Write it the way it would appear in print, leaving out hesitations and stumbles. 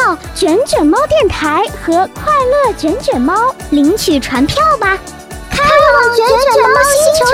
到卷卷猫电台和快乐卷卷猫领取传票吧！开往卷卷猫星球